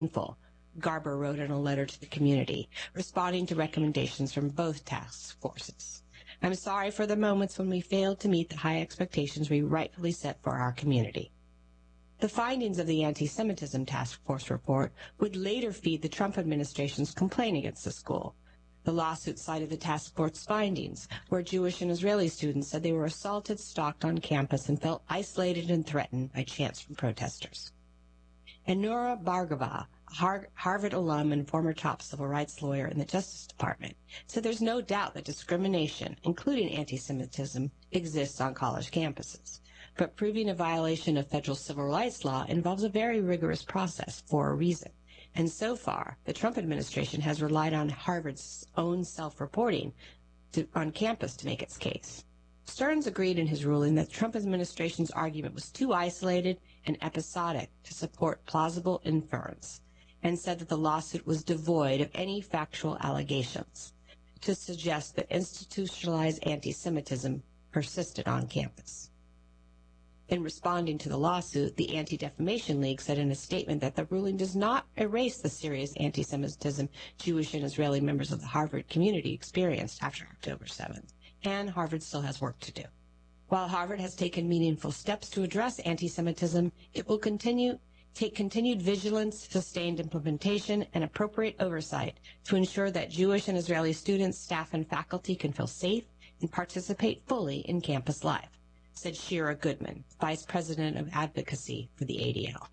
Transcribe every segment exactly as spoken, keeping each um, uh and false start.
painful, Garber wrote in a letter to the community, responding to recommendations from both task forces. I'm sorry for the moments when we failed to meet the high expectations we rightfully set for our community. The findings of the Anti-Semitism Task Force report would later feed the Trump administration's complaint against the school. The lawsuit cited the task force findings, where Jewish and Israeli students said they were assaulted, stalked on campus, and felt isolated and threatened by chants from protesters. And Nora Bhargava, a Harvard alum and former top civil rights lawyer in the Justice Department, said there's no doubt that discrimination, including anti-Semitism, exists on college campuses. But proving a violation of federal civil rights law involves a very rigorous process for a reason. And so far, the Trump administration has relied on Harvard's own self-reporting to, on campus to make its case. Stearns agreed in his ruling that the Trump administration's argument was too isolated and episodic to support plausible inference, and said that the lawsuit was devoid of any factual allegations to suggest that institutionalized anti-Semitism persisted on campus. In responding to the lawsuit, the Anti-Defamation League said in a statement that the ruling does not erase the serious anti-Semitism Jewish and Israeli members of the Harvard community experienced after October seventh, and Harvard still has work to do. While Harvard has taken meaningful steps to address anti-Semitism, it will continue take continued vigilance, sustained implementation, and appropriate oversight to ensure that Jewish and Israeli students, staff, and faculty can feel safe and participate fully in campus life, said Shira Goodman, Vice President of Advocacy for the A D L.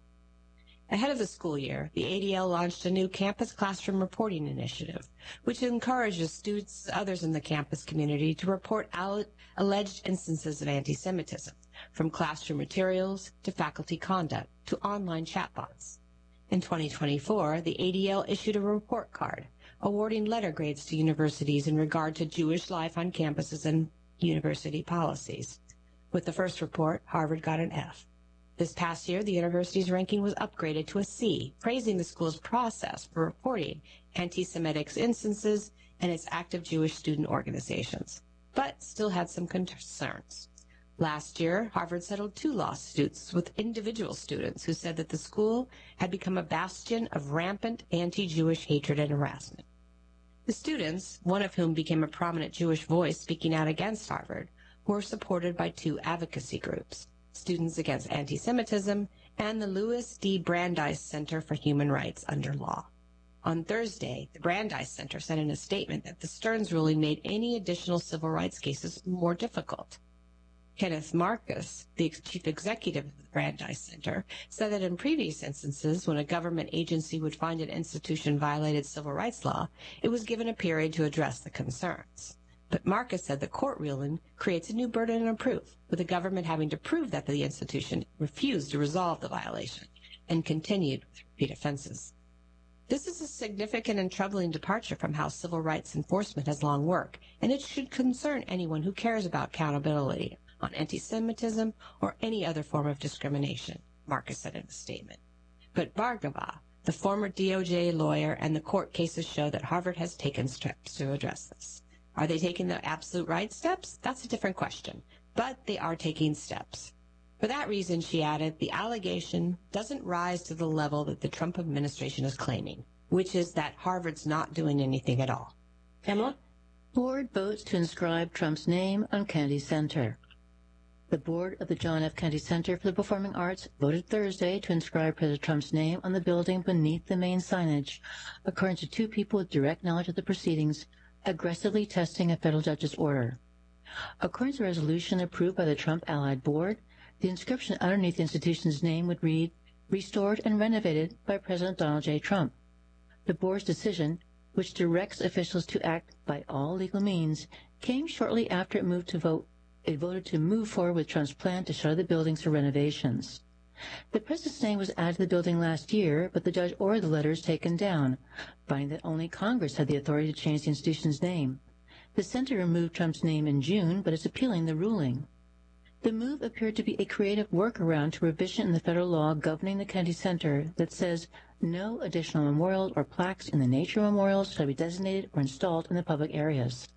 Ahead of the school year, the A D L launched a new campus classroom reporting initiative, which encourages students and others in the campus community to report alleged instances of anti-Semitism, from classroom materials to faculty conduct to online chatbots. In twenty twenty-four, the A D L issued a report card, awarding letter grades to universities in regard to Jewish life on campuses and university policies. With the first report, Harvard got an F. This past year, the university's ranking was upgraded to a C, praising the school's process for reporting anti-Semitic instances and its active Jewish student organizations, but still had some concerns. Last year, Harvard settled two lawsuits with individual students who said that the school had become a bastion of rampant anti-Jewish hatred and harassment. The students, one of whom became a prominent Jewish voice speaking out against Harvard, were supported by two advocacy groups, Students Against Anti-Semitism and the Louis D. Brandeis Center for Human Rights Under Law. On Thursday, the Brandeis Center said in a statement that the Stearns ruling made any additional civil rights cases more difficult. Kenneth Marcus, the chief executive of the Brandeis Center, said that in previous instances when a government agency would find an institution violated civil rights law, it was given a period to address the concerns. But Marcus said the court ruling creates a new burden of proof, with the government having to prove that the institution refused to resolve the violation and continued with repeat offenses. This is a significant and troubling departure from how civil rights enforcement has long worked, and it should concern anyone who cares about accountability on anti-Semitism or any other form of discrimination, Marcus said in a statement. But Bhargava, the former D O J lawyer, and the court cases show that Harvard has taken steps to address this. Are they taking the absolute right steps? That's a different question, but they are taking steps. For that reason, she added, the allegation doesn't rise to the level that the Trump administration is claiming, which is that Harvard's not doing anything at all. Pamela? Board votes to inscribe Trump's name on Kennedy Center. The board of the John F. Kennedy Center for the Performing Arts voted Thursday to inscribe President Trump's name on the building beneath the main signage, according to two people with direct knowledge of the proceedings, aggressively testing a federal judge's order. According to a resolution approved by the Trump Allied Board, the inscription underneath the institution's name would read, "Restored and renovated by President Donald J. Trump." The board's decision, which directs officials to act by all legal means, came shortly after it moved to vote. It voted to move forward with Trump's plan to shutter the buildings for renovations. The president's name was added to the building last year, but the judge ordered the letters taken down, finding that only Congress had the authority to change the institution's name. The center removed Trump's name in June, but is appealing the ruling. The move appeared to be a creative workaround to a revision in the federal law governing the Kennedy Center that says no additional memorials or plaques in the nature of memorials shall be designated or installed in the public areas.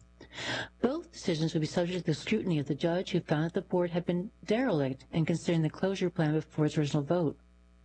Both decisions would be subject to the scrutiny of the judge who found that the board had been derelict in considering the closure plan before its original vote.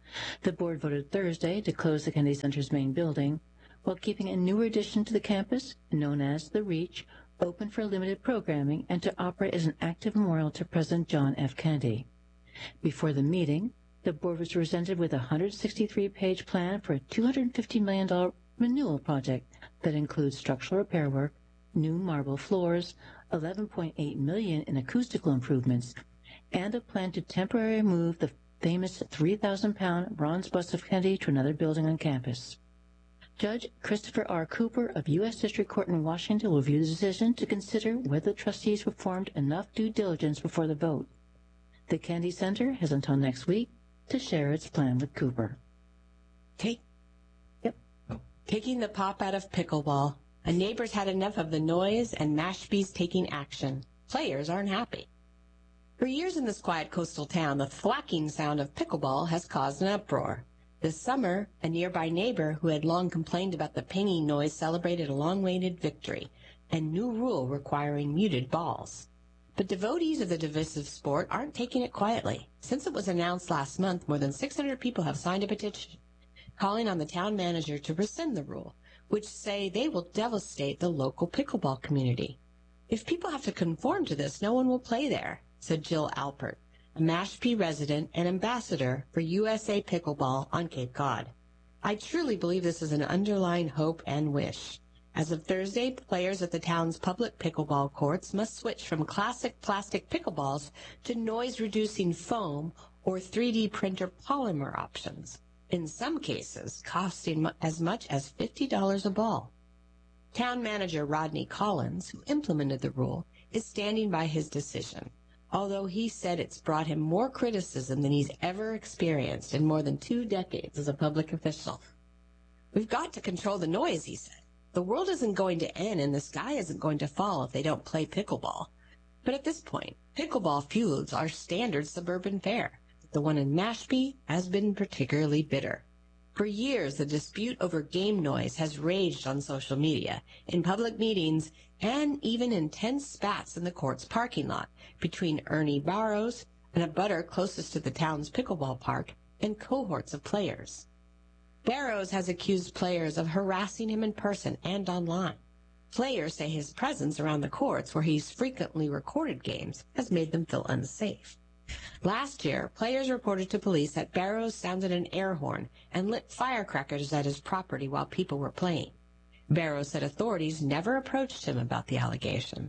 The board voted Thursday to close the Kennedy Center's main building, while keeping a newer addition to the campus, known as The Reach, open for limited programming and to operate as an active memorial to President John F. Kennedy. Before the meeting, the board was presented with a one hundred sixty-three page plan for a two hundred fifty million dollars renewal project that includes structural repair work, new marble floors, eleven point eight million dollars in acoustical improvements, and a plan to temporarily move the famous three thousand pound bronze bust of Kennedy to another building on campus. Judge Christopher R. Cooper of U S District Court in Washington will review the decision to consider whether the trustees performed enough due diligence before the vote. The Kennedy Center has until next week to share its plan with Cooper. Take, yep. Taking the pop out of pickleball. A neighbor's had enough of the noise and Mashpee's taking action. Players aren't happy. For years in this quiet coastal town, the thwacking sound of pickleball has caused an uproar. This summer, a nearby neighbor who had long complained about the pinging noise celebrated a long-awaited victory, a new rule requiring muted balls. But devotees of the divisive sport aren't taking it quietly. Since it was announced last month, more than six hundred people have signed a petition calling on the town manager to rescind the rule, which say they will devastate the local pickleball community. If people have to conform to this, no one will play there, said Jill Alpert, a Mashpee resident and ambassador for U S A Pickleball on Cape Cod. I truly believe this is an underlying hope and wish. As of Thursday, players at the town's public pickleball courts must switch from classic plastic pickleballs to noise-reducing foam or three D printer polymer options, in some cases costing as much as fifty dollars a ball. Town manager Rodney Collins, who implemented the rule, is standing by his decision, although he said it's brought him more criticism than he's ever experienced in more than two decades as a public official. We've got to control the noise, he said. The world isn't going to end and the sky isn't going to fall if they don't play pickleball. But at this point, pickleball fuels our standard suburban fare. The one in Mashpee has been particularly bitter. For years, the dispute over game noise has raged on social media, in public meetings, and even intense spats in the court's parking lot between Ernie Barrows, an abutter closest to the town's pickleball park, and cohorts of players. Barrows has accused players of harassing him in person and online. Players say his presence around the courts, where he's frequently recorded games, has made them feel unsafe. Last year, players reported to police that Barrows sounded an air horn and lit firecrackers at his property while people were playing. Barrows said authorities never approached him about the allegation.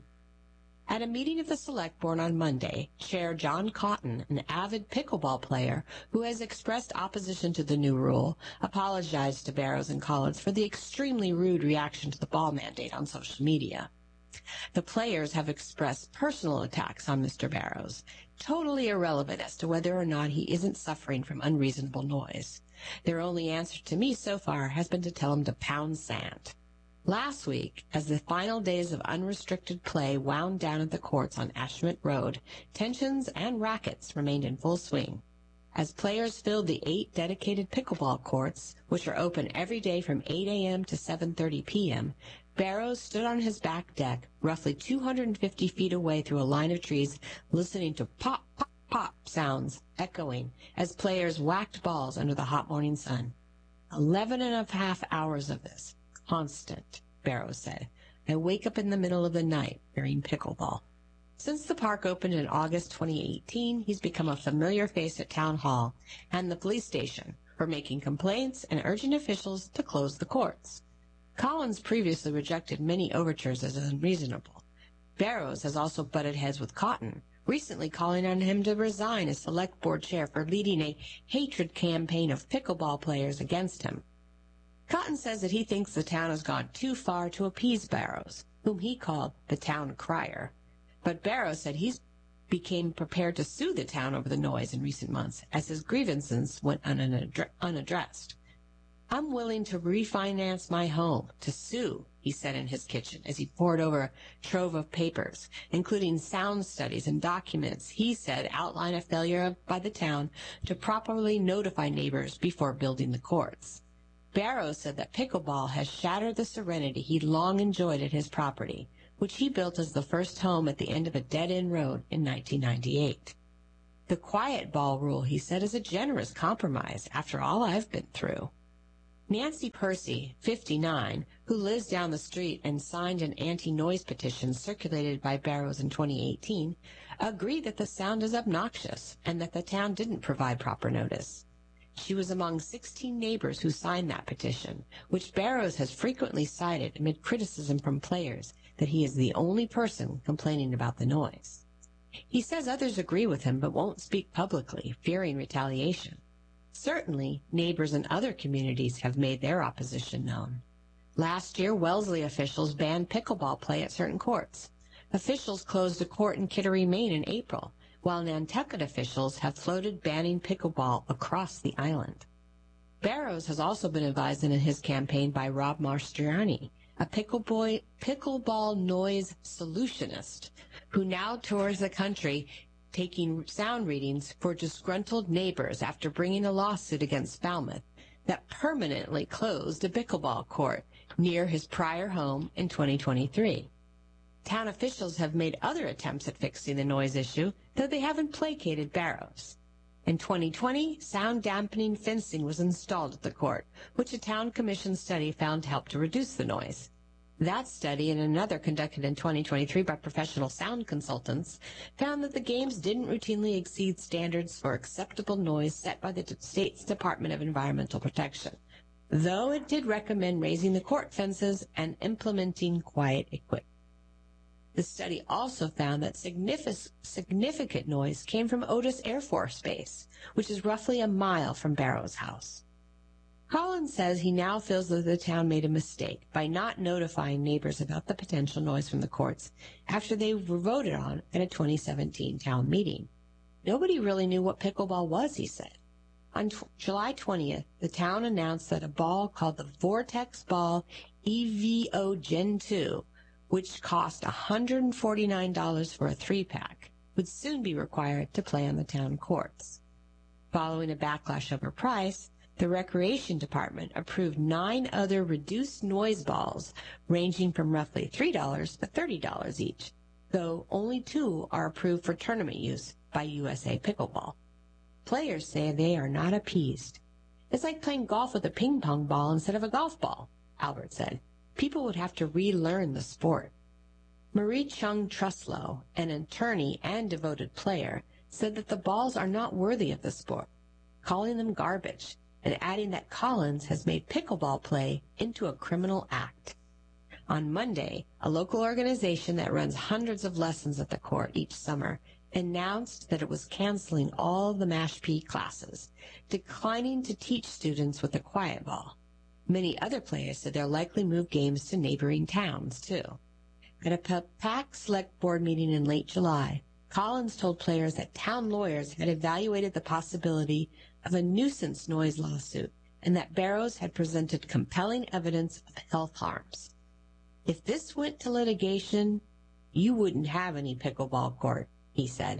At a meeting of the Select Board on Monday, Chair John Cotton, an avid pickleball player who has expressed opposition to the new rule, apologized to Barrows and Collins for the extremely rude reaction to the ball mandate on social media. The players have expressed personal attacks on Mister Barrows, totally irrelevant as to whether or not he isn't suffering from unreasonable noise. Their only answer to me so far has been to tell him to pound sand. Last week, as the final days of unrestricted play wound down at the courts on Ashmont Road, tensions and rackets remained in full swing. As players filled the eight dedicated pickleball courts, which are open every day from eight a m to seven thirty p m, Barrows stood on his back deck, roughly two hundred fifty feet away through a line of trees, listening to pop, pop, pop sounds echoing as players whacked balls under the hot morning sun. Eleven and a half hours of this. Constant, Barrows said. I wake up in the middle of the night hearing pickleball. Since the park opened in August twenty eighteen, he's become a familiar face at Town Hall and the police station for making complaints and urging officials to close the courts. Collins previously rejected many overtures as unreasonable. Barrows has also butted heads with Cotton, recently calling on him to resign as Select Board chair for leading a hatred campaign of pickleball players against him. Cotton says that he thinks the town has gone too far to appease Barrows, whom he called the town crier. But Barrows said he's became prepared to sue the town over the noise in recent months, as his grievances went unaddre- unaddressed. I'm willing to refinance my home, to sue, he said in his kitchen as he pored over a trove of papers, including sound studies and documents he said outline a failure by the town to properly notify neighbors before building the courts. Barrows said that pickleball has shattered the serenity he'd long enjoyed at his property, which he built as the first home at the end of a dead-end road in nineteen ninety-eight. The quiet ball rule, he said, is a generous compromise after all I've been through. Nancy Percy, fifty-nine, who lives down the street and signed an anti-noise petition circulated by Barrows in twenty eighteen, agreed that the sound is obnoxious and that the town didn't provide proper notice. She was among sixteen neighbors who signed that petition, which Barrows has frequently cited amid criticism from players that he is the only person complaining about the noise. He says others agree with him but won't speak publicly, fearing retaliation. Certainly, neighbors in other communities have made their opposition known. Last year, Wellesley officials banned pickleball play at certain courts. Officials closed a court in Kittery, Maine in April, while Nantucket officials have floated banning pickleball across the island. Barrows has also been advised in his campaign by Rob Mastriani, a pickleboy, pickleball noise solutionist, who now tours the country taking sound readings for disgruntled neighbors after bringing a lawsuit against Falmouth that permanently closed a pickleball court near his prior home in twenty twenty-three. Town officials have made other attempts at fixing the noise issue, though they haven't placated Barrows. In twenty twenty, sound dampening fencing was installed at the court, which a town commission study found helped to reduce the noise. That study, and another conducted in twenty twenty-three by professional sound consultants, found that the games didn't routinely exceed standards for acceptable noise set by the state's Department of Environmental Protection, though it did recommend raising the court fences and implementing quiet equipment. The study also found that significant, significant noise came from Otis Air Force Base, which is roughly a mile from Barrows' house. Collins says he now feels that the town made a mistake by not notifying neighbors about the potential noise from the courts after they were voted on at a twenty seventeen town meeting. Nobody really knew what pickleball was, he said. On July twentieth, the town announced that a ball called the Vortex Ball E V O Gen two, which cost one hundred forty-nine dollars for a three-pack, would soon be required to play on the town courts. Following a backlash over price, the Recreation Department approved nine other reduced noise balls ranging from roughly three dollars to thirty dollars each, though only two are approved for tournament use by U S A Pickleball. Players say they are not appeased. It's like playing golf with a ping pong ball instead of a golf ball, Albert said. People would have to relearn the sport. Marie Chung Truslow, an attorney and devoted player, said that the balls are not worthy of the sport, calling them garbage, and adding that Collins has made pickleball play into a criminal act. On Monday, a local organization that runs hundreds of lessons at the court each summer announced that it was canceling all the Mashpee classes, declining to teach students with a quiet ball. Many other players said they'll likely move games to neighboring towns, too. At a PAC Select Board meeting in late July, Collins told players that town lawyers had evaluated the possibility of a nuisance noise lawsuit and that Barrows had presented compelling evidence of health harms. If this went to litigation, you wouldn't have any pickleball court, he said.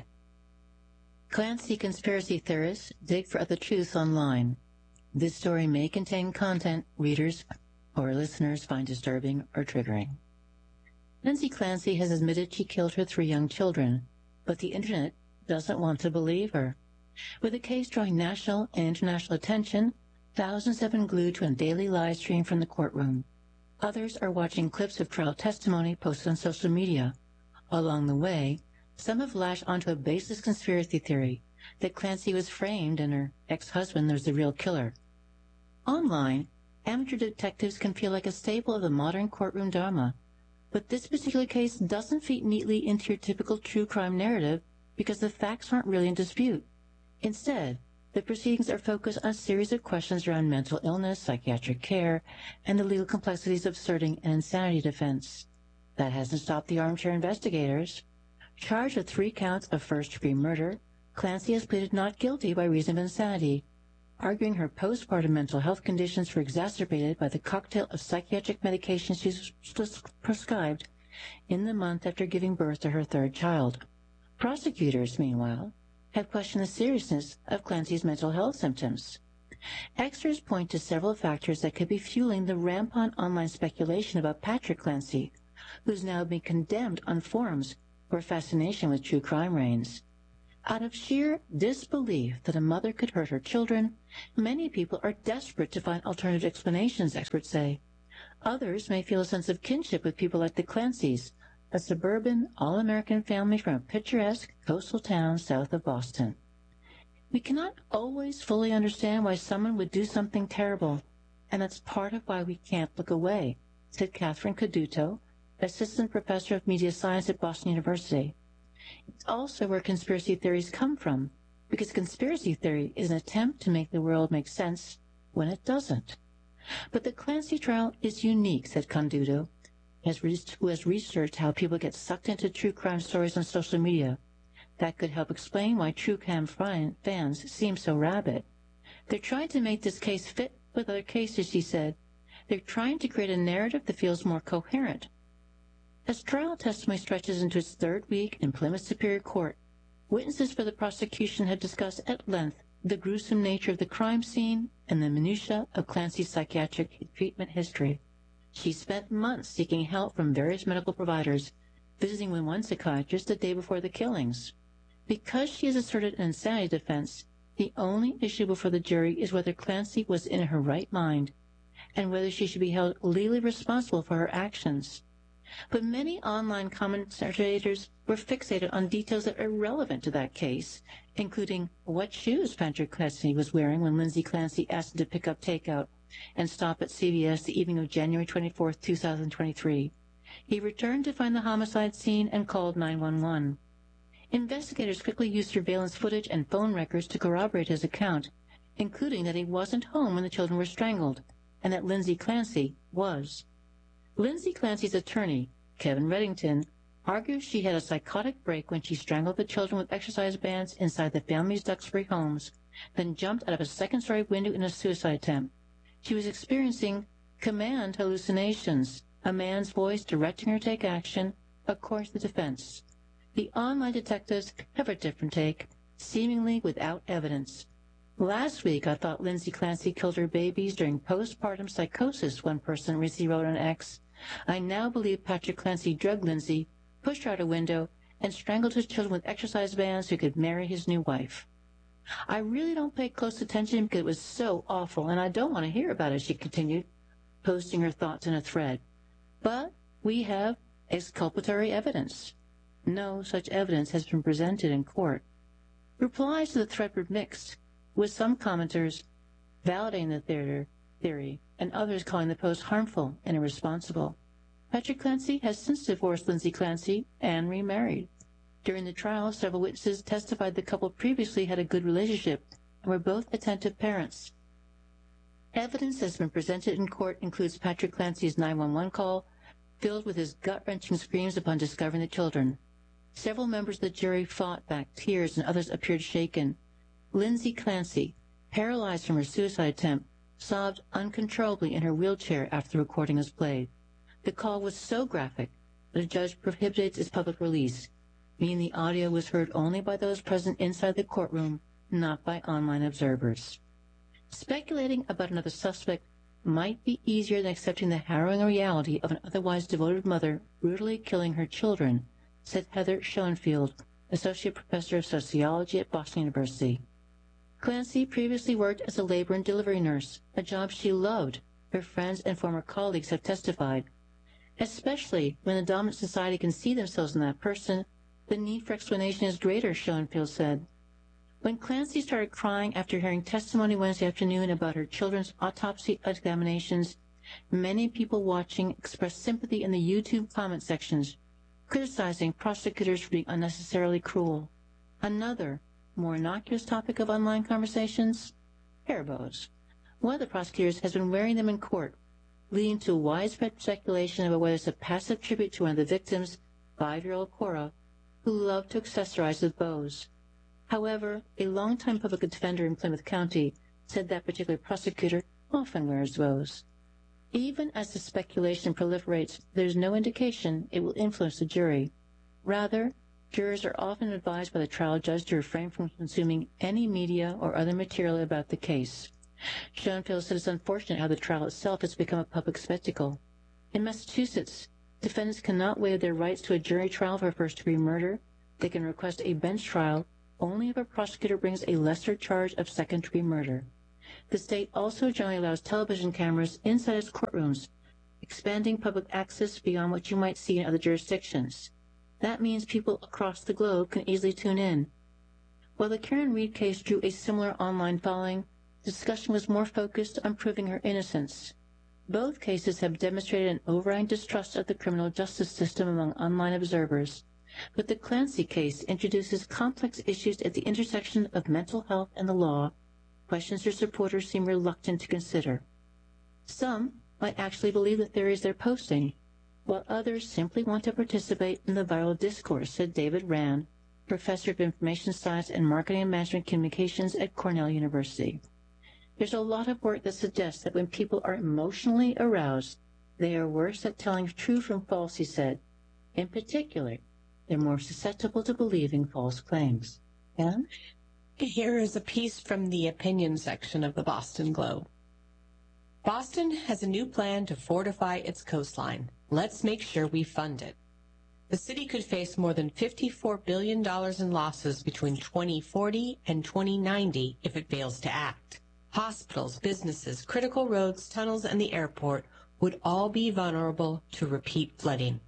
Clancy conspiracy theorists dig for other truths online. This story may contain content readers or listeners find disturbing or triggering. Nancy Clancy has admitted she killed her three young children, but the Internet doesn't want to believe her. With the case drawing national and international attention, thousands have been glued to a daily live stream from the courtroom. Others are watching clips of trial testimony posted on social media. Along the way, some have latched onto a baseless conspiracy theory that Clancy was framed and her ex-husband was the real killer. Online, amateur detectives can feel like a staple of the modern courtroom drama, but this particular case doesn't fit neatly into your typical true crime narrative because the facts aren't really in dispute. Instead, the proceedings are focused on a series of questions around mental illness, psychiatric care, and the legal complexities of asserting an insanity defense. That hasn't stopped the armchair investigators. Charged with three counts of first-degree murder, Clancy has pleaded not guilty by reason of insanity, arguing her postpartum mental health conditions were exacerbated by the cocktail of psychiatric medications she was prescribed in the month after giving birth to her third child. Prosecutors, meanwhile, have questioned the seriousness of Clancy's mental health symptoms. Experts point to several factors that could be fueling the rampant online speculation about Patrick Clancy, who's now been condemned on forums where fascination with true crime reigns. Out of sheer disbelief that a mother could hurt her children, many people are desperate to find alternative explanations, experts say. Others may feel a sense of kinship with people like the Clancys, a suburban, all-American family from a picturesque coastal town south of Boston. We cannot always fully understand why someone would do something terrible, and that's part of why we can't look away, said Catherine Caduto, assistant professor of media science at Boston University. It's also where conspiracy theories come from, because conspiracy theory is an attempt to make the world make sense when it doesn't. But the Clancy trial is unique, said Caduto, who has researched how people get sucked into true crime stories on social media. That could help explain why true crime fans seem so rabid. They're trying to make this case fit with other cases, she said. They're trying to create a narrative that feels more coherent. As trial testimony stretches into its third week in Plymouth Superior Court, witnesses for the prosecution have discussed at length the gruesome nature of the crime scene and the minutiae of Clancy's psychiatric treatment history. She spent months seeking help from various medical providers, visiting with one psychiatrist the day before the killings. Because she has asserted an insanity defense, the only issue before the jury is whether Clancy was in her right mind, and whether she should be held legally responsible for her actions. But many online commentators were fixated on details that are irrelevant to that case, including what shoes Patrick Clancy was wearing when Lindsay Clancy asked him to pick up takeout and stop at C V S the evening of January twenty-fourth, two thousand twenty-three. He returned to find the homicide scene and called nine one one. Investigators quickly used surveillance footage and phone records to corroborate his account, including that he wasn't home when the children were strangled, and that Lindsay Clancy was. Lindsay Clancy's attorney, Kevin Reddington, argues she had a psychotic break when she strangled the children with exercise bands inside the family's Duxbury homes, then jumped out of a second-story window in a suicide attempt. She was experiencing command hallucinations, a man's voice directing her to take action, according to the defense. The online detectives have a different take, seemingly without evidence. Last week, I thought Lindsay Clancy killed her babies during postpartum psychosis, one person recently wrote on X. I now believe Patrick Clancy drugged Lindsay, pushed her out a window, and strangled his children with exercise bands so he could marry his new wife. I really don't pay close attention because it was so awful, and I don't want to hear about it, she continued, posting her thoughts in a thread. But we have exculpatory evidence. No such evidence has been presented in court. Replies to the thread were mixed, with some commenters validating the theory and others calling the post harmful and irresponsible. Patrick Clancy has since divorced Lindsay Clancy and remarried. During the trial, several witnesses testified the couple previously had a good relationship and were both attentive parents. Evidence that's been presented in court includes Patrick Clancy's nine one one call, filled with his gut-wrenching screams upon discovering the children. Several members of the jury fought back tears and others appeared shaken. Lindsay Clancy, paralyzed from her suicide attempt, sobbed uncontrollably in her wheelchair after the recording was played. The call was so graphic that a judge prohibited its public release, meaning the audio was heard only by those present inside the courtroom, not by online observers. Speculating about another suspect might be easier than accepting the harrowing reality of an otherwise devoted mother brutally killing her children, said Heather Schoenfield, associate professor of sociology at Boston University. Clancy previously worked as a labor and delivery nurse, a job she loved, her friends and former colleagues have testified. Especially when the dominant society can see themselves in that person, the need for explanation is greater, Schoenfield said. When Clancy started crying after hearing testimony Wednesday afternoon about her children's autopsy examinations, many people watching expressed sympathy in the YouTube comment sections, criticizing prosecutors for being unnecessarily cruel. Another, more innocuous topic of online conversations? Hair bows. One of the prosecutors has been wearing them in court, leading to widespread speculation about whether it's a passive tribute to one of the victims, five-year-old Cora, who loved to accessorize with bows. However, a longtime public defender in Plymouth County said that particular prosecutor often wears bows. Even as the speculation proliferates, there's no indication it will influence the jury. Rather, jurors are often advised by the trial judge to refrain from consuming any media or other material about the case. Schoenfield said it's unfortunate how the trial itself has become a public spectacle. In Massachusetts, defendants cannot waive their rights to a jury trial for first-degree murder. They can request a bench trial, only if a prosecutor brings a lesser charge of second-degree murder. The state also generally allows television cameras inside its courtrooms, expanding public access beyond what you might see in other jurisdictions. That means people across the globe can easily tune in. While the Karen Read case drew a similar online following, the discussion was more focused on proving her innocence. Both cases have demonstrated an overriding distrust of the criminal justice system among online observers, but the Clancy case introduces complex issues at the intersection of mental health and the law, questions her supporters seem reluctant to consider. Some might actually believe the theories they're posting, while others simply want to participate in the viral discourse, said David Rand, professor of information science and marketing and management communications at Cornell University. There's a lot of work that suggests that when people are emotionally aroused, they are worse at telling true from false, he said. In particular, they're more susceptible to believing false claims. And here is a piece from the opinion section of the Boston Globe. Boston has a new plan to fortify its coastline. Let's make sure we fund it. The city could face more than fifty-four billion dollars in losses between twenty forty and twenty ninety if it fails to act. Hospitals, businesses, critical roads, tunnels, and the airport would all be vulnerable to repeat flooding.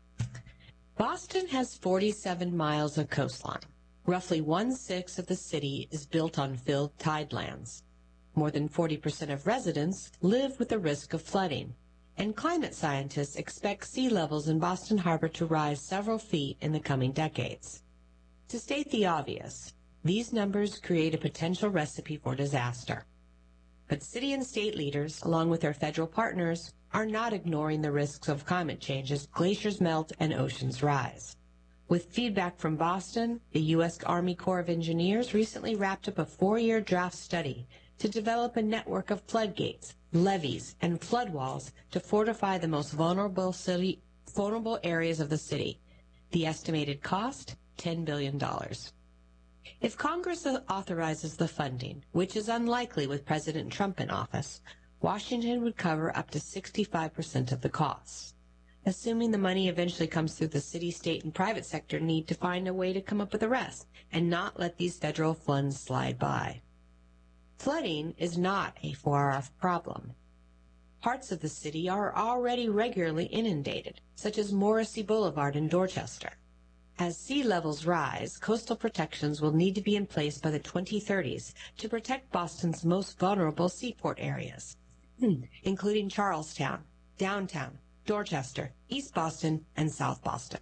Boston has forty-seven miles of coastline. Roughly one-sixth of the city is built on filled tidelands. More than forty percent of residents live with the risk of flooding, and climate scientists expect sea levels in Boston Harbor to rise several feet in the coming decades. To state the obvious, these numbers create a potential recipe for disaster. But city and state leaders, along with their federal partners, are not ignoring the risks of climate change as glaciers melt and oceans rise. With feedback from Boston, the U S Army Corps of Engineers recently wrapped up a four-year draft study to develop a network of floodgates, levees, and flood walls to fortify the most vulnerable city, vulnerable areas of the city. The estimated cost, ten billion dollars. If Congress authorizes the funding, which is unlikely with President Trump in office, Washington would cover up to sixty-five percent of the costs. Assuming the money eventually comes through, the city, state, and private sector need to find a way to come up with the rest and not let these federal funds slide by. Flooding is not a far-off problem. Parts of the city are already regularly inundated, such as Morrissey Boulevard in Dorchester. As sea levels rise, coastal protections will need to be in place by the twenty thirties to protect Boston's most vulnerable seaport areas, including Charlestown, downtown, Dorchester, East Boston, and South Boston.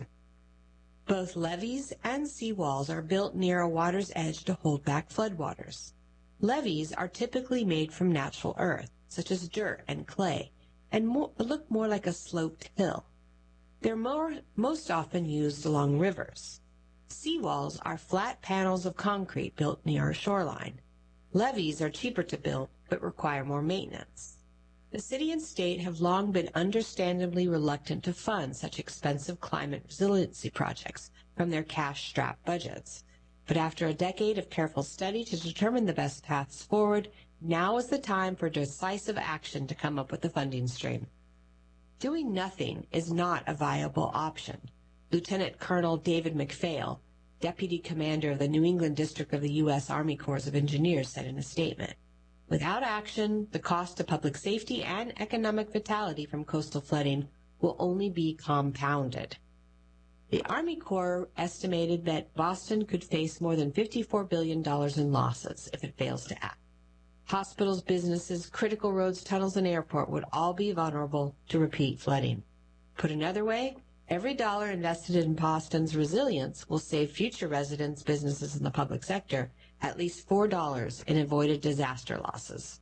Both levees and seawalls are built near a water's edge to hold back floodwaters. Levees are typically made from natural earth, such as dirt and clay, and more, look more like a sloped hill. They're more, most often used along rivers. Seawalls are flat panels of concrete built near a shoreline. Levees are cheaper to build, but require more maintenance. The city and state have long been understandably reluctant to fund such expensive climate resiliency projects from their cash-strapped budgets. But after a decade of careful study to determine the best paths forward, now is the time for decisive action to come up with a funding stream. Doing nothing is not a viable option, Lieutenant Colonel David McPhail, Deputy Commander of the New England District of the U S Army Corps of Engineers, said in a statement. Without action, the cost to public safety and economic vitality from coastal flooding will only be compounded. The Army Corps estimated that Boston could face more than fifty-four billion dollars in losses if it fails to act. Hospitals, businesses, critical roads, tunnels, and airport would all be vulnerable to repeat flooding. Put another way, every dollar invested in Boston's resilience will save future residents, businesses, and the public sector at least four dollars in avoided disaster losses.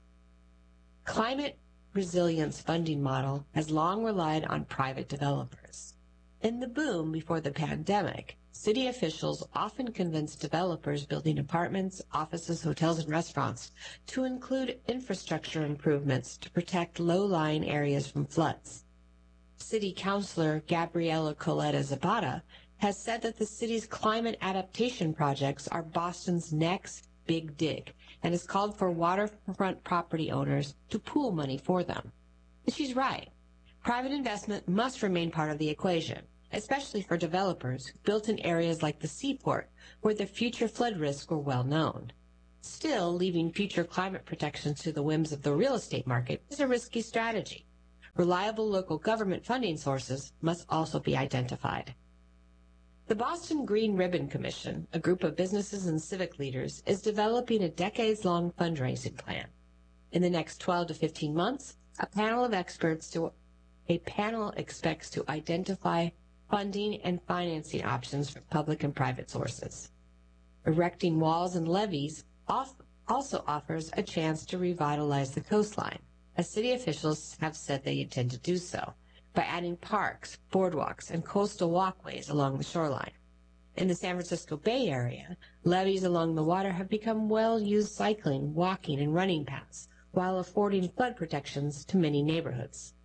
Climate resilience funding model has long relied on private developers. In the boom before the pandemic, city officials often convinced developers building apartments, offices, hotels, and restaurants to include infrastructure improvements to protect low-lying areas from floods. City Councilor Gabriela Coletta Zapata has said that the city's climate adaptation projects are Boston's next big dig and has called for waterfront property owners to pool money for them. And she's right. Private investment must remain part of the equation, especially for developers who built in areas like the seaport where the future flood risks were well known. Still, leaving future climate protections to the whims of the real estate market is a risky strategy. Reliable local government funding sources must also be identified. The Boston Green Ribbon Commission, a group of businesses and civic leaders, is developing a decades-long fundraising plan. In the next twelve to fifteen months, a panel of experts to a panel expects to identify funding and financing options for public and private sources. Erecting walls and levees off also offers a chance to revitalize the coastline, as city officials have said they intend to do so, by adding parks, boardwalks, and coastal walkways along the shoreline. In the San Francisco Bay Area, levees along the water have become well-used cycling, walking, and running paths, while affording flood protections to many neighborhoods.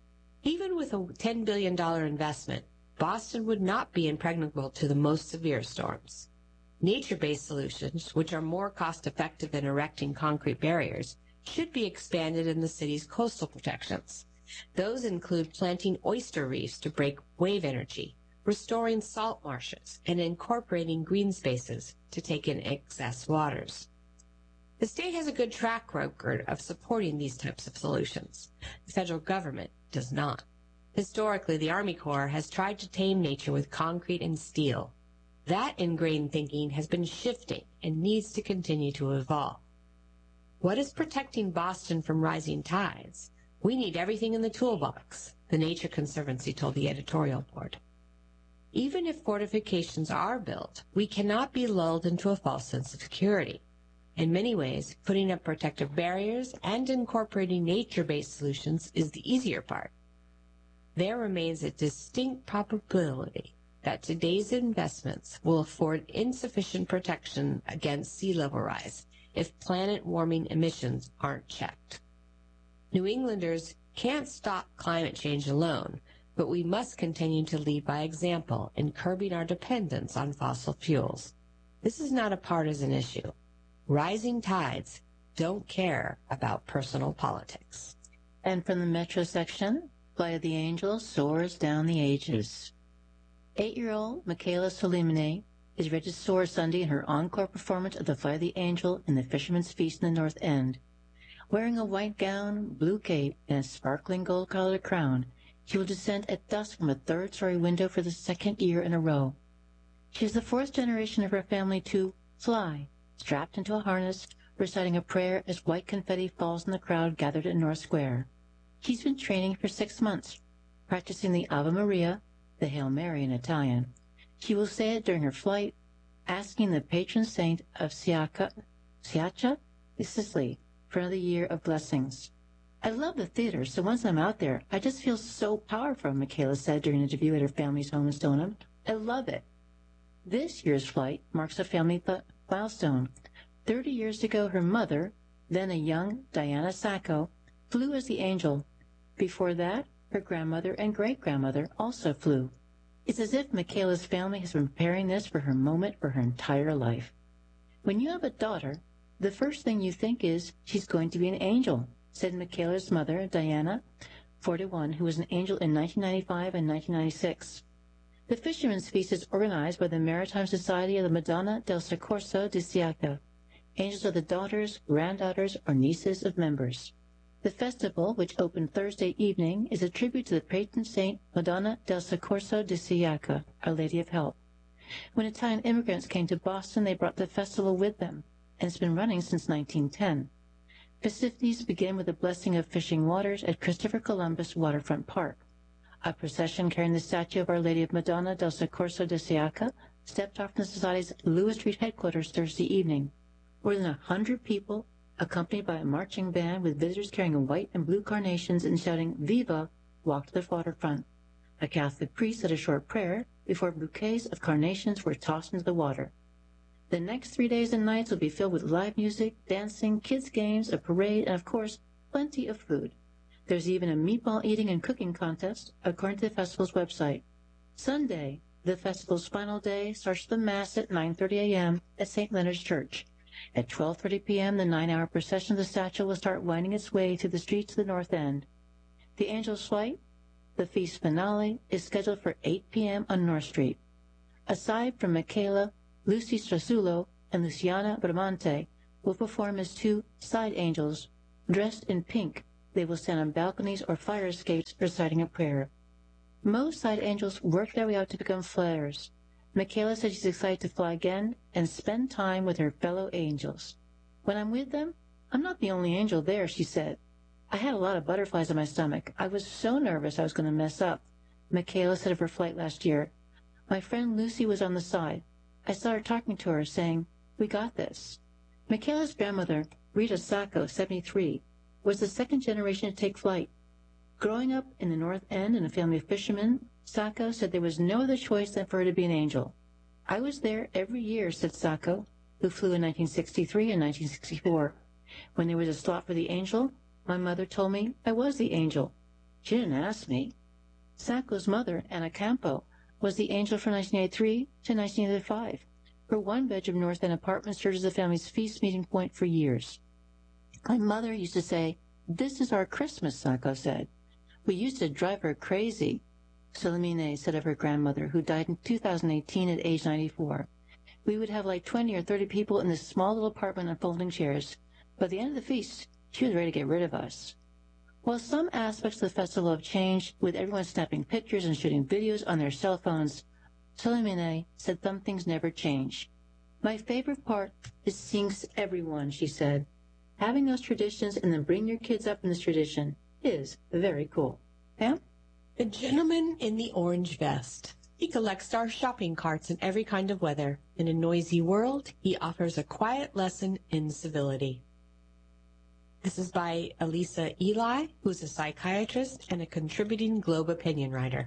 Even with a ten billion dollars investment, Boston would not be impregnable to the most severe storms. Nature-based solutions, which are more cost-effective than erecting concrete barriers, should be expanded in the city's coastal protections. Those include planting oyster reefs to break wave energy, restoring salt marshes, and incorporating green spaces to take in excess waters. The state has a good track record of supporting these types of solutions. The federal government does not. Historically, the Army Corps has tried to tame nature with concrete and steel. That ingrained thinking has been shifting and needs to continue to evolve. What is protecting Boston from rising tides? We need everything in the toolbox, the Nature Conservancy told the editorial board. Even if fortifications are built, we cannot be lulled into a false sense of security. In many ways, putting up protective barriers and incorporating nature-based solutions is the easier part. There remains a distinct probability that today's investments will afford insufficient protection against sea level rise if planet-warming emissions aren't checked. New Englanders can't stop climate change alone, but we must continue to lead by example in curbing our dependence on fossil fuels. This is not a partisan issue. Rising tides don't care about personal politics. And from the Metro section, Flight of the Angels soars down the ages. Eight-year-old Michaela Solimene is ready to soar Sunday in her encore performance of the Flight of the Angel in the Fisherman's Feast in the North End. Wearing a white gown, blue cape, and a sparkling gold-colored crown, she will descend at dusk from a third-story window for the second year in a row. She is the fourth generation of her family to fly, strapped into a harness, reciting a prayer as white confetti falls on the crowd gathered at North Square. She's been training for six months, practicing the Ave Maria, the Hail Mary in Italian. She will say it during her flight, asking the patron saint of Siaca, Siacha, Sicily, for another year of blessings. I love the theater, so once I'm out there, I just feel so powerful, Michaela said during an interview at her family's home in Stoneham. I love it. This year's flight marks a family th- milestone. Thirty years ago, her mother, then a young Diana Sacco, flew as the Angel. Before that, her grandmother and great-grandmother also flew. It's as if Michaela's family has been preparing this for her moment for her entire life. When you have a daughter, the first thing you think is she's going to be an angel, said Michaela's mother, Diana, forty-one, who was an angel in nineteen ninety-five and nineteen ninety-six. The Fisherman's Feast is organized by the Maritime Society of the Madonna del Soccorso di Siaca. Angels are the daughters, granddaughters, or nieces of members. The festival, which opened Thursday evening, is a tribute to the patron saint Madonna del Soccorso di Siaca, Our Lady of Help. When Italian immigrants came to Boston, they brought the festival with them, and it's been running since nineteen ten. Festivities begin with the blessing of fishing waters at Christopher Columbus Waterfront Park. A procession carrying the statue of Our Lady of Madonna del Soccorso di Siaca stepped off from the Society's Lewis Street headquarters Thursday evening. More than a hundred people, accompanied by a marching band with visitors carrying white and blue carnations and shouting "Viva!" walked to the waterfront. A Catholic priest said a short prayer before bouquets of carnations were tossed into the water. The next three days and nights will be filled with live music, dancing, kids' games, a parade, and, of course, plenty of food. There's even a meatball eating and cooking contest, according to the festival's website. Sunday, the festival's final day, starts with the Mass at nine thirty a.m. at Saint Leonard's Church. At twelve thirty p.m., the nine-hour procession of the statue will start winding its way through the streets of the North End. The Angel's Flight, The feast finale is scheduled for eight p m on North Street. Aside from Michaela, Lucy Strasulo, and Luciana Bramante will perform as two side angels. Dressed in pink, they will stand on balconies or fire escapes reciting a prayer. Most side angels work their way out to become flares. Michaela said she's excited to fly again and spend time with her fellow angels. When I'm with them, I'm not the only angel there, she said. I had a lot of butterflies in my stomach. I was so nervous I was going to mess up. Michaela said of her flight last year. My friend Lucy was on the side. I started talking to her, saying, "We got this." Michaela's grandmother, Rita Sacco, seventy-three, was the second generation to take flight. Growing up in the North End in a family of fishermen, Sacco said there was no other choice than for her to be an angel. I was there every year, said Sacco, who flew in nineteen sixty-three and nineteen sixty-four. When there was a slot for the angel, my mother told me I was the angel. She didn't ask me. Sacco's mother, Anna Campo, was the angel from nineteen eighty-three to nineteen eighty-five. Her one-bedroom North End apartment served as the family's feast meeting point for years. My mother used to say, "This is our Christmas," Sacco said. We used to drive her crazy, Solimine said of her grandmother, who died in two thousand eighteen at age ninety-four. We would have like twenty or thirty people in this small little apartment on folding chairs. By the end of the feast, she was ready to get rid of us. While some aspects of the festival have changed, with everyone snapping pictures and shooting videos on their cell phones, Solimine said some things never change. My favorite part is seeing everyone, she said. Having those traditions and then bring your kids up in this tradition is very cool. Pam? The gentleman in the orange vest. He collects our shopping carts in every kind of weather. In a noisy world, he offers a quiet lesson in civility. This is by Elisa Eli, who's a psychiatrist and a contributing Globe opinion writer.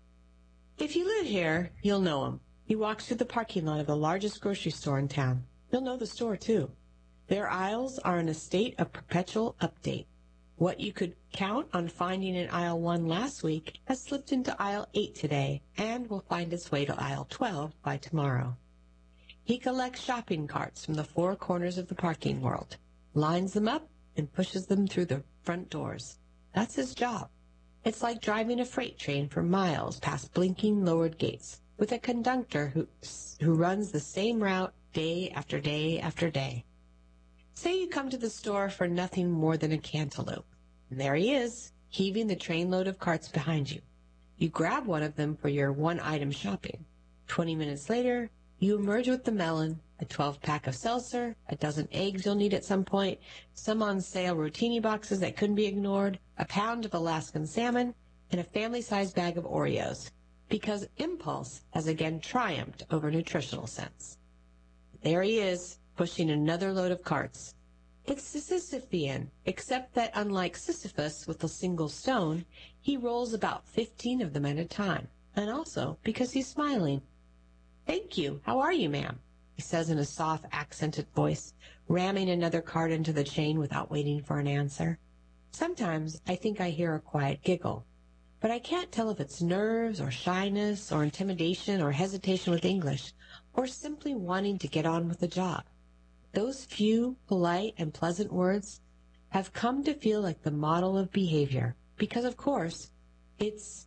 If you live here, you'll know him. He walks through the parking lot of the largest grocery store in town. You'll know the store, too. Their aisles are in a state of perpetual update. What you could count on finding in aisle one last week has slipped into aisle eight today and will find its way to aisle twelve by tomorrow. He collects shopping carts from the four corners of the parking world, lines them up, and pushes them through the front doors. That's his job. It's like driving a freight train for miles past blinking lowered gates with a conductor who, who runs the same route day after day after day. Say you come to the store for nothing more than a cantaloupe. And there he is, heaving the trainload of carts behind you. You grab one of them for your one-item shopping. Twenty minutes later, you emerge with the melon, a twelve-pack of seltzer, a dozen eggs you'll need at some point, some on-sale rotini boxes that couldn't be ignored, a pound of Alaskan salmon, and a family-sized bag of Oreos, because impulse has again triumphed over nutritional sense. There he is, pushing another load of carts. It's Sisyphean, except that unlike Sisyphus with a single stone, he rolls about fifteen of them at a time, and also because he's smiling. "Thank you. How are you, ma'am?" he says in a soft, accented voice, ramming another cart into the chain without waiting for an answer. Sometimes I think I hear a quiet giggle, but I can't tell if it's nerves or shyness or intimidation or hesitation with English, or simply wanting to get on with the job. Those few, polite, and pleasant words have come to feel like the model of behavior, because, of course, it's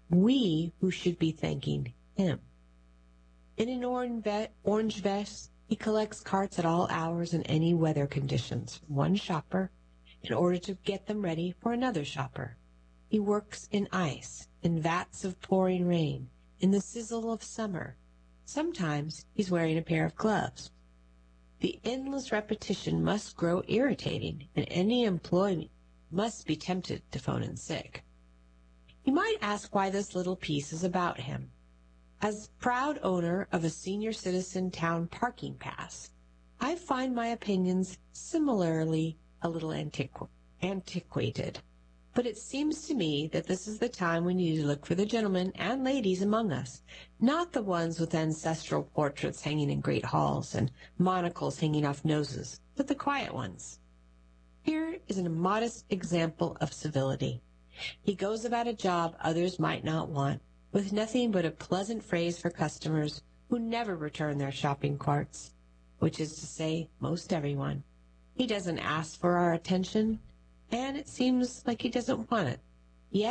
we who should be thanking him. In an orange vest, he collects carts at all hours and any weather conditions from one shopper in order to get them ready for another shopper. He works in ice, in vats of pouring rain, in the sizzle of summer. Sometimes he's wearing a pair of gloves. The endless repetition must grow irritating, and any employee must be tempted to phone in sick. You might ask why this little piece is about him. As proud owner of a senior citizen town parking pass, I find my opinions similarly a little antiqu- antiquated. But it seems to me that this is the time we need to look for the gentlemen and ladies among us, not the ones with ancestral portraits hanging in great halls and monocles hanging off noses, but the quiet ones. Here is a modest example of civility. He goes about a job others might not want, with nothing but a pleasant phrase for customers who never return their shopping carts, which is to say, most everyone. He doesn't ask for our attention, and it seems like he doesn't want it. Yet,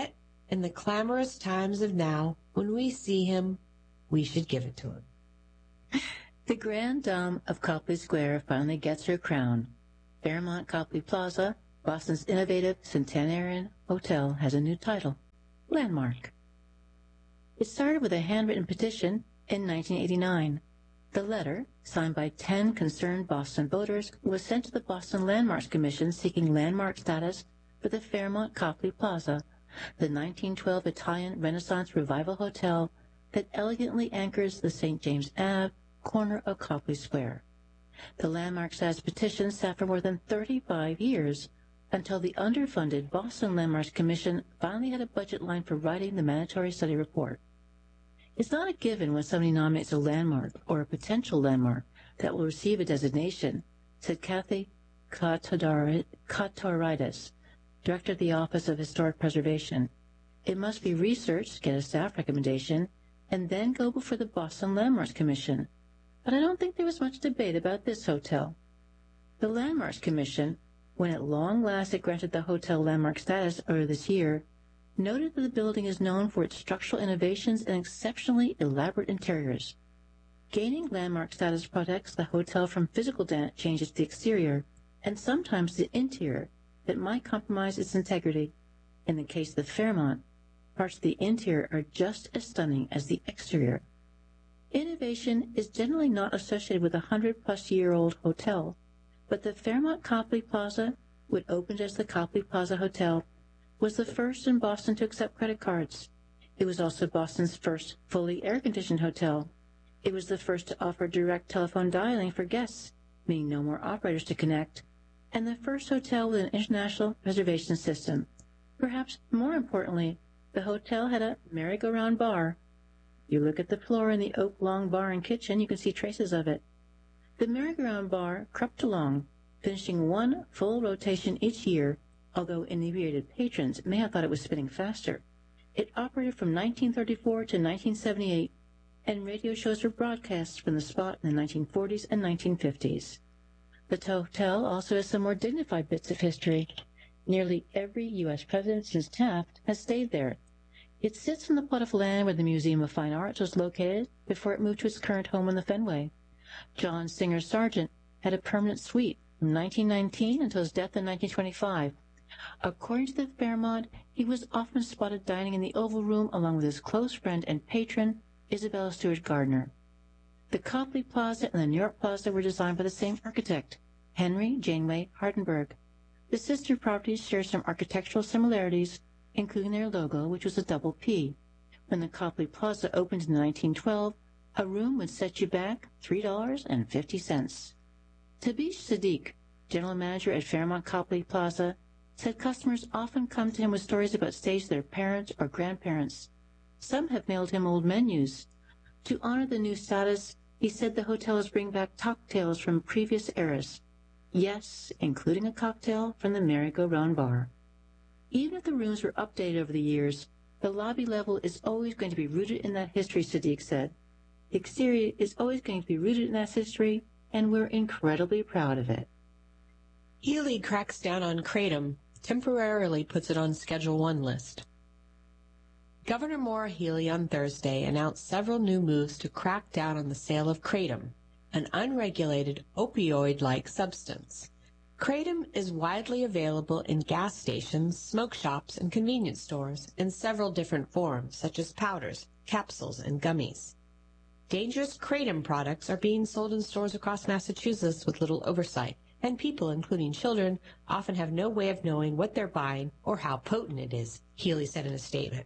In the clamorous times of now, when we see him, we should give it to him. The Grand Dame of Copley Square finally gets her crown. Fairmont Copley Plaza, Boston's innovative centenarian hotel, has a new title, Landmark. It started with a handwritten petition in nineteen eighty-nine. The letter, signed by ten concerned Boston voters, was sent to the Boston Landmarks Commission seeking landmark status for the Fairmont Copley Plaza, the nineteen twelve Italian Renaissance Revival hotel that elegantly anchors the Saint James Avenue corner of Copley Square. The landmark status petition sat for more than thirty-five years until the underfunded Boston Landmarks Commission finally had a budget line for writing the mandatory study report. It's not a given when somebody nominates a landmark or a potential landmark that will receive a designation, said Kathy Kotoridis, Director of the Office of Historic Preservation. It must be researched, get a staff recommendation, and then go before the Boston Landmarks Commission. But I don't think there was much debate about this hotel. The Landmarks Commission, when at long last it granted the hotel landmark status earlier this year, noted that the building is known for its structural innovations and exceptionally elaborate interiors. Gaining landmark status protects the hotel from physical changes to the exterior and sometimes the interior that might compromise its integrity. In the case of the Fairmont, parts of the interior are just as stunning as the exterior. Innovation is generally not associated with a hundred-plus-year-old hotel, but the Fairmont Copley Plaza, which opened as the Copley Plaza Hotel, was the first in Boston to accept credit cards. It was also Boston's first fully air-conditioned hotel. It was the first to offer direct telephone dialing for guests, meaning no more operators to connect, and the first hotel with an international reservation system. Perhaps more importantly, the hotel had a merry-go-round bar. You look at the floor in the oak-long bar and kitchen, you can see traces of it. The merry-go-round bar crept along, finishing one full rotation each year, although inebriated patrons may have thought it was spinning faster. It operated from nineteen thirty-four to nineteen seventy-eight, and radio shows were broadcast from the spot in the nineteen forties and nineteen fifties. The hotel also has some more dignified bits of history. Nearly every U S president since Taft has stayed there. It sits on the plot of land where the Museum of Fine Arts was located before it moved to its current home in the Fenway. John Singer Sargent had a permanent suite from nineteen nineteen until his death in nineteen twenty-five. According to the Fairmont, he was often spotted dining in the Oval Room along with his close friend and patron, Isabella Stewart Gardner. The Copley Plaza and the New York Plaza were designed by the same architect, Henry Janeway Hardenberg. The sister properties share some architectural similarities, including their logo, which was a double P. When the Copley Plaza opened in nineteen twelve, a room would set you back three dollars and fifty cents. Tabish Sadiq, general manager at Fairmont Copley Plaza, said customers often come to him with stories about stays of their parents or grandparents. Some have mailed him old menus. To honor the new status, he said the hotel is bringing back cocktails from previous eras. Yes, including a cocktail from the merry-go-round bar. Even if the rooms were updated over the years, the lobby level is always going to be rooted in that history, Sadiq said. The exterior is always going to be rooted in that history, and we're incredibly proud of it. Healy cracks down on Kratom, temporarily puts it on Schedule one list. Governor Maura Healey on Thursday announced several new moves to crack down on the sale of Kratom, an unregulated opioid-like substance. Kratom is widely available in gas stations, smoke shops, and convenience stores in several different forms, such as powders, capsules, and gummies. Dangerous Kratom products are being sold in stores across Massachusetts with little oversight, and people, including children, often have no way of knowing what they're buying or how potent it is, Healey said in a statement.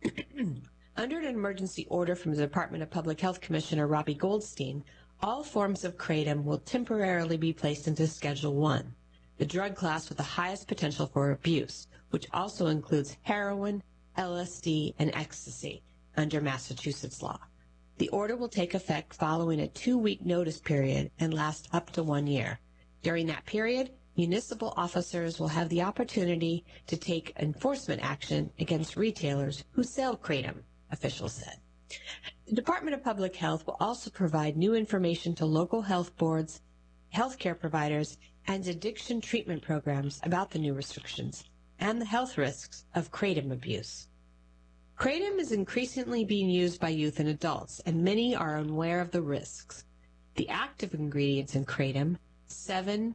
Under an emergency order from the Department of Public Health Commissioner Robbie Goldstein, all forms of Kratom will temporarily be placed into Schedule one, the drug class with the highest potential for abuse, which also includes heroin, L S D, and ecstasy, under Massachusetts law. The order will take effect following a two-week notice period and last up to one year. During that period, municipal officers will have the opportunity to take enforcement action against retailers who sell Kratom, officials said. The Department of Public Health will also provide new information to local health boards, healthcare providers, and addiction treatment programs about the new restrictions and the health risks of Kratom abuse. Kratom is increasingly being used by youth and adults, and many are unaware of the risks. The active ingredients in kratom, seven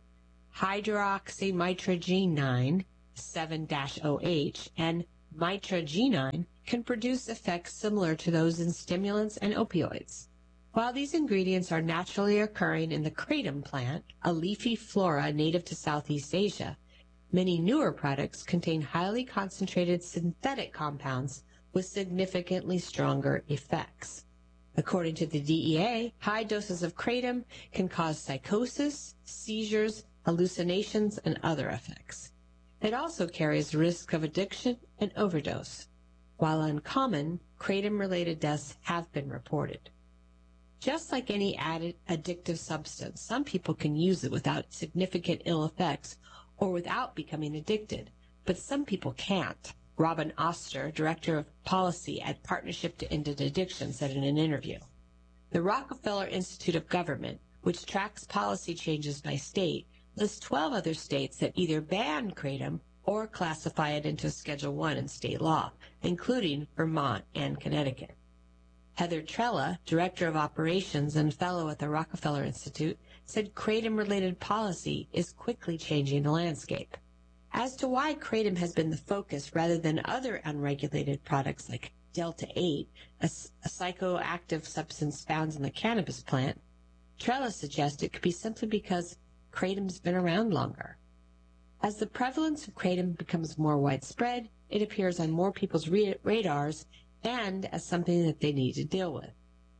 hydroxymitragynine, seven O H, and mitragynine, can produce effects similar to those in stimulants and opioids. While these ingredients are naturally occurring in the kratom plant, a leafy flora native to Southeast Asia, many newer products contain highly concentrated synthetic compounds with significantly stronger effects. According to the D E A, high doses of kratom can cause psychosis, seizures, hallucinations, and other effects. It also carries risk of addiction and overdose. While uncommon, kratom-related deaths have been reported. Just like any added addictive substance, some people can use it without significant ill effects or without becoming addicted, but some people can't. Robin Oster, Director of Policy at Partnership to End Addiction, said in an interview. The Rockefeller Institute of Government, which tracks policy changes by state, lists twelve other states that either ban kratom or classify it into Schedule one in state law, including Vermont and Connecticut. Heather Trella, Director of Operations and Fellow at the Rockefeller Institute, said kratom-related policy is quickly changing the landscape. As to why kratom has been the focus rather than other unregulated products like Delta eight, a, a psychoactive substance found in the cannabis plant, Trella suggests it could be simply because kratom's been around longer. As the prevalence of kratom becomes more widespread, it appears on more people's radars and as something that they need to deal with.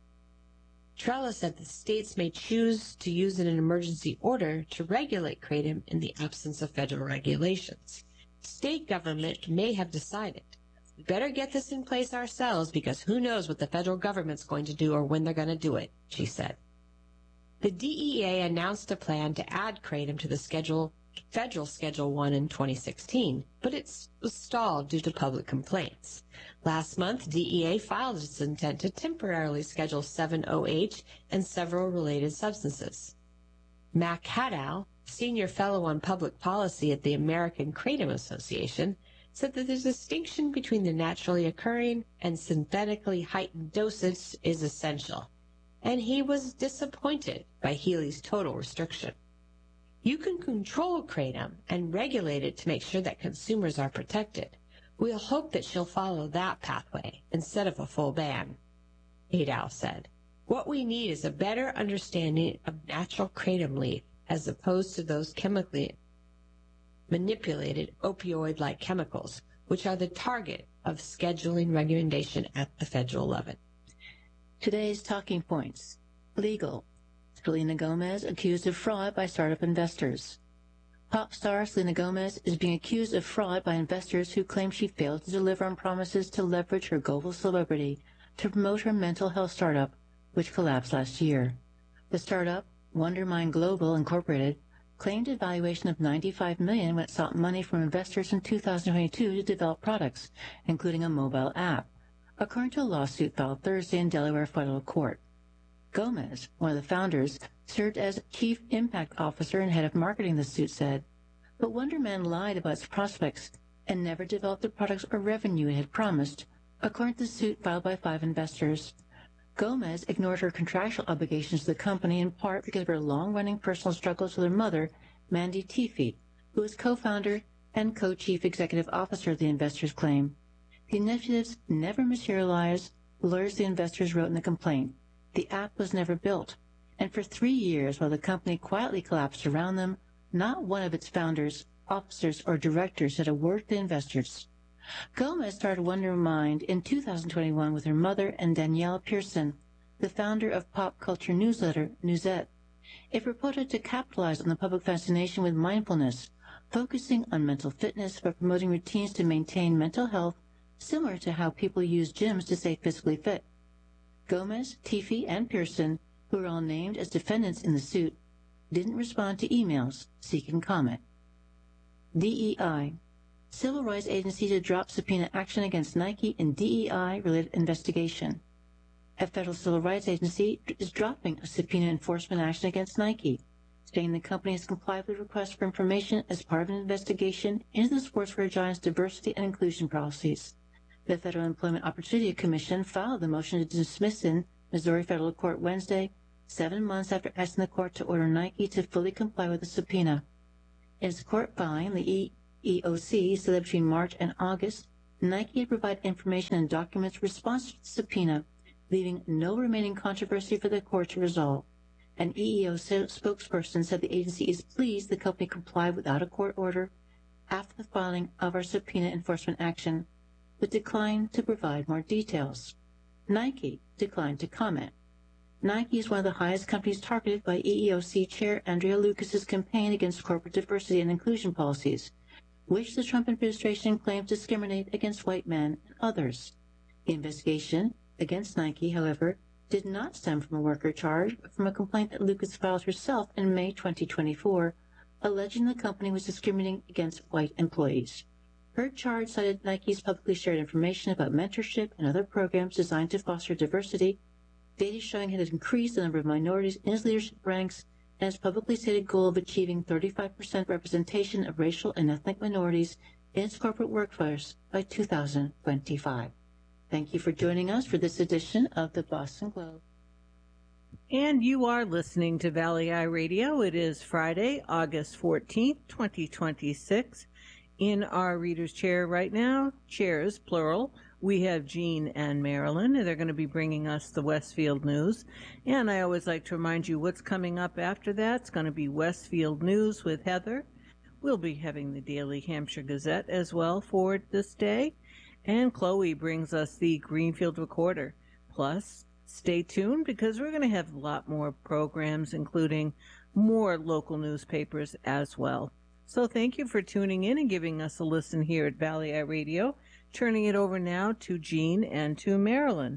Trella said the states may choose to use it in an emergency order to regulate kratom in the absence of federal regulations. State government may have decided, we better get this in place ourselves because who knows what the federal government's going to do or when they're going to do it, she said. The D E A announced a plan to add kratom to the schedule, federal Schedule one in twenty sixteen, but it was stalled due to public complaints. Last month, D E A filed its intent to temporarily schedule seven O H and several related substances. Mac Haddow, Senior Fellow on Public Policy at the American Kratom Association, said that the distinction between the naturally occurring and synthetically heightened dosage is essential, and he was disappointed by Healy's total restriction. You can control kratom and regulate it to make sure that consumers are protected. We'll hope that she'll follow that pathway instead of a full ban, Haddow said. What we need is a better understanding of natural kratom leaf as opposed to those chemically manipulated opioid-like chemicals, which are the target of scheduling regulation at the federal level. Today's talking points. Legal. Selena Gomez accused of fraud by startup investors. Pop star Selena Gomez is being accused of fraud by investors who claim she failed to deliver on promises to leverage her global celebrity to promote her mental health startup, which collapsed last year. The startup, Wondermind Global Incorporated, claimed a valuation of ninety-five million dollars when it sought money from investors in two thousand twenty-two to develop products, including a mobile app, according to a lawsuit filed Thursday in Delaware federal court. Gomez, one of the founders, served as Chief Impact Officer and Head of Marketing, the suit said. But Wonderman lied about its prospects and never developed the products or revenue it had promised, according to the suit filed by five investors. Gomez ignored her contractual obligations to the company in part because of her long-running personal struggles with her mother, Mandy Teefee, who is co-founder and co-chief executive officer of the investors' claim. The initiatives never materialized, lawyers the investors wrote in the complaint. The app was never built, and for three years while the company quietly collapsed around them, not one of its founders, officers, or directors said a word to the investors. Gomez started Wondermind in two thousand twenty-one with her mother and Danielle Pearson, the founder of pop culture newsletter Newsette. It purported to capitalize on the public fascination with mindfulness, focusing on mental fitness by promoting routines to maintain mental health, similar to how people use gyms to stay physically fit. Gomez, Teefee, and Pearson, who are all named as defendants in the suit, didn't respond to emails seeking comment. D E I. Civil rights agency to drop subpoena action against Nike in D E I-related investigation. A federal civil rights agency is dropping a subpoena enforcement action against Nike, stating the company has complied with requests for information as part of an investigation into the sportswear giant's diversity and inclusion policies. The Federal Employment Opportunity Commission filed the motion to dismiss in Missouri Federal Court Wednesday, seven months after asking the court to order Nike to fully comply with the subpoena. In its court filing, the E E O C said that between March and August, Nike had provided information and documents in response to the subpoena, leaving no remaining controversy for the court to resolve. An E E O C spokesperson said the agency is pleased the company complied without a court order after the filing of our subpoena enforcement action, but declined to provide more details. Nike declined to comment. Nike is one of the highest companies targeted by E E O C Chair Andrea Lucas's campaign against corporate diversity and inclusion policies, which the Trump administration claims discriminate against white men and others. The investigation against Nike, however, did not stem from a worker charge, but from a complaint that Lucas filed herself in May twenty twenty-four, alleging the company was discriminating against white employees. Her charge cited Nike's publicly shared information about mentorship and other programs designed to foster diversity, data showing it had increased the number of minorities in its leadership ranks, and its publicly stated goal of achieving thirty-five percent representation of racial and ethnic minorities in its corporate workforce by two thousand twenty-five. Thank you for joining us for this edition of the Boston Globe. And you are listening to Valley Eye Radio. It is Friday, August fourteenth, twenty twenty-six. In our reader's chair right now, chairs, plural, we have Jean and Marilyn, and they're going to be bringing us the Westfield News. And I always like to remind you what's coming up after that. It's going to be Westfield News with Heather. We'll be having the Daily Hampshire Gazette as well for this day. And Chloe brings us the Greenfield Recorder. Plus, stay tuned because we're going to have a lot more programs, including more local newspapers as well. So thank you for tuning in and giving us a listen here at Valley Eye Radio. Turning it over now to Jean and to Marilyn.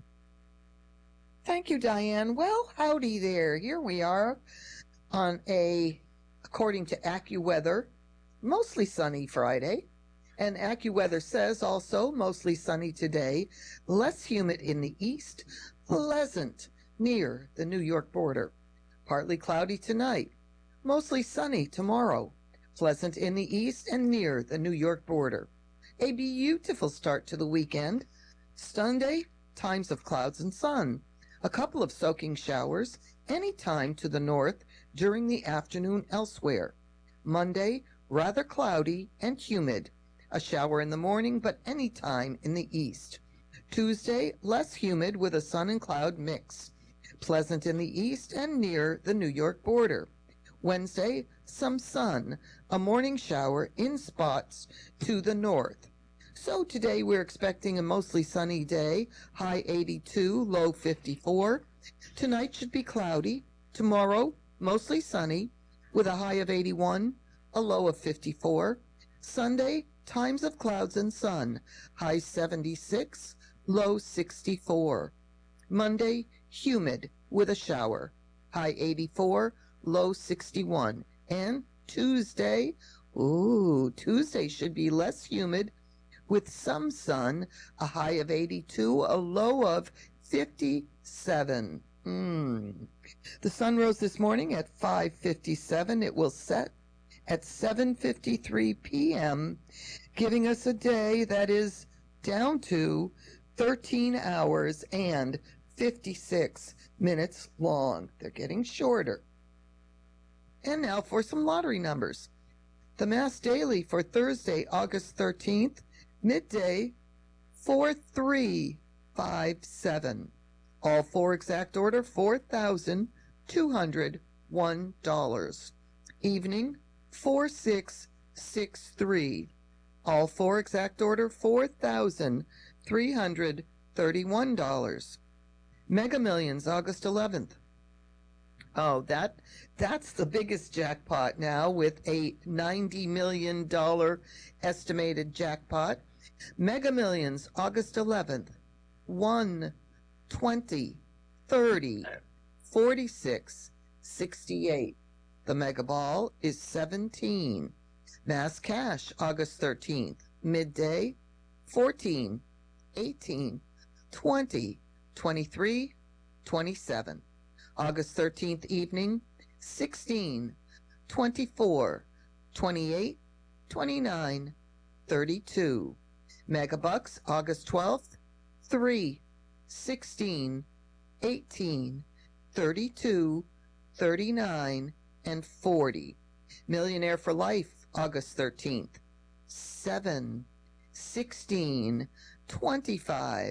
Thank you, Diane. Well, howdy there. Here we are on a, according to AccuWeather, mostly sunny Friday. And AccuWeather says also mostly sunny today, less humid in the east, pleasant near the New York border. Partly cloudy tonight, mostly sunny tomorrow, pleasant in the east and near the New York border. A beautiful start to the weekend. Sunday, times of clouds and sun. A couple of soaking showers any time to the north during the afternoon elsewhere. Monday, rather cloudy and humid. A shower in the morning, but any time in the east. Tuesday, less humid with a sun and cloud mix. Pleasant in the east and near the New York border. Wednesday, some sun, a morning shower in spots to the north. So today we're expecting a mostly sunny day, high eighty-two, low fifty-four. Tonight should be cloudy. Tomorrow, mostly sunny, with a high of eighty-one, a low of fifty-four. Sunday, times of clouds and sun, high seventy-six, low sixty-four. Monday, humid with a shower, high eighty-four, low sixty-one. And Tuesday, ooh, Tuesday should be less humid with some sun, a high of eighty-two, a low of fifty-seven. Mm. The sun rose this morning at five fifty-seven. It will set at seven fifty-three p.m., giving us a day that is down to thirteen hours and fifty-six minutes long. They're getting shorter. And now for some lottery numbers. The Mass Daily for Thursday, August thirteenth, midday, four three five seven. All four exact order, four thousand two hundred one dollars. Evening, four six six three. All four exact order, four thousand three hundred thirty-one dollars. Mega Millions, August eleventh. Oh, that that's the biggest jackpot now with a ninety million dollars estimated jackpot. Mega Millions, August eleventh. one, twenty, thirty, forty-six, sixty-eight. The Mega Ball is seventeen. Mass Cash, August thirteenth. Midday, fourteen, eighteen, twenty, twenty-three, twenty-seven. August thirteenth evening, sixteen, twenty-four, twenty-eight, twenty-nine, thirty-two. Megabucks, August twelfth, three, sixteen, eighteen, thirty-two, thirty-nine, and forty. Millionaire for Life, August thirteenth, seven, sixteen, twenty-five,